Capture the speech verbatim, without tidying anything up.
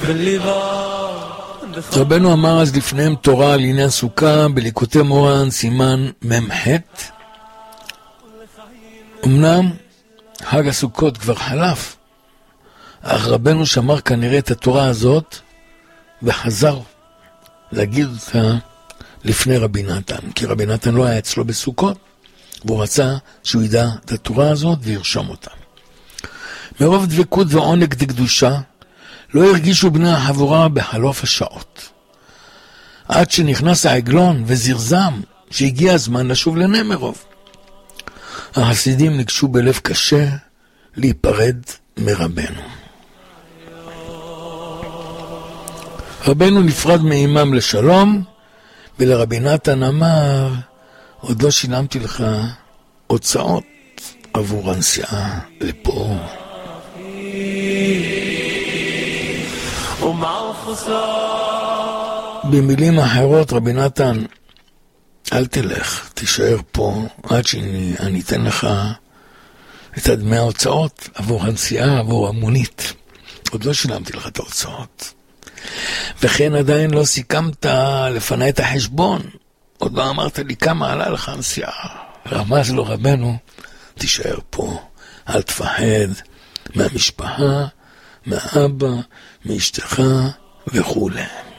רבנו אמר אז לפניהם תורה על עניין סוכה בליקוטי מורן סימן ממח. אמנם חג הסוכות כבר חלף, אך רבנו שמר כנראה את התורה הזאת וחזר להגיד אותה לפני רבי נתן, כי רבי נתן לא היה אצלו בסוכות, והוא רצה שהוא ידע את התורה הזאת וירשום אותה. מרוב דבקות ועונג דקדושה לא הרגישו בני החבורה בחלוף השעות, עד שנכנס העגלון וזרזם שהגיע הזמן לשוב לנמרוב. החסידים ניגשו בלב קשה להיפרד מרבנו. רבנו נפרד מאימם לשלום, ולרבי נתן אמר, עוד לא שילמתי לך הוצאות עבור הנסיעה לפה. במילים אחרות רבי נתן, אל תלך, תישאר פה עד שאני אתן לך את דמי ההוצאות עבור הנסיעה, עבור המונית. עוד לא שילמתי לך את ההוצאות. וכן עדיין לא סיכמת לפני את החשבון. עוד לא אמרת לי כמה עלה לך הנסיעה. רמז לו רבנו, תישאר פה, אל תפחד מהמשפחה, מהאבא, מאשתך וכו'.